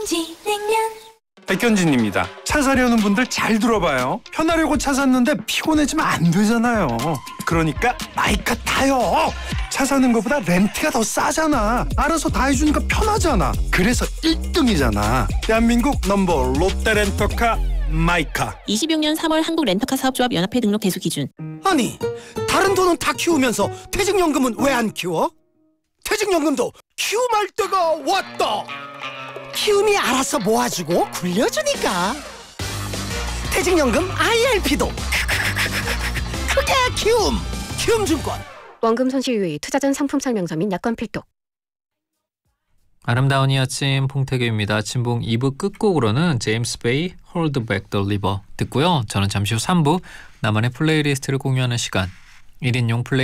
백현진입니다. 차 사려는 분들 잘 들어봐요. 편하려고 차 샀는데 피곤해지면 안 되잖아요. 그러니까 마이카 타요. 차 사는 것보다 렌트가 더 싸잖아. 알아서 다 해주니까 편하잖아. 그래서 1등이잖아. 대한민국 넘버 롯데 렌터카 마이카. 26년 3월 한국 렌터카 사업조합 연합회 등록 대수 기준. 아니, 다른 돈은 다 키우면서 퇴직연금은 왜 안 키워? 퇴직연금도 키움할 때가 왔다. 키움이 알아서 모아주고 굴려주니까. 퇴직연금 IRP도 그게 키움. 키움증권. 원금 손실 유의, 투자 전 상품 설명서 및 약관 필독. 아름다운 이 아침 봉태규입니다. 아침봉 2부 끝곡으로는 제임스 베이 Hold Back the River 듣고요. 저는 잠시 후 3부 나만의 플레이리스트를 공유하는 시간 1인용 플레이